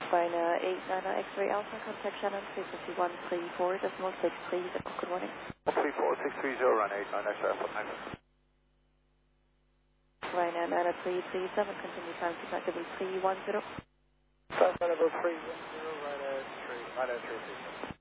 Ryanair 890 X-ray Alpha, contact Shannon 35134, decimal 630. Good morning. 134 630, run 89 X-ray Alpha, thanks. Ryanair 90337, continue time to tackable 310. South level 310, right at 3.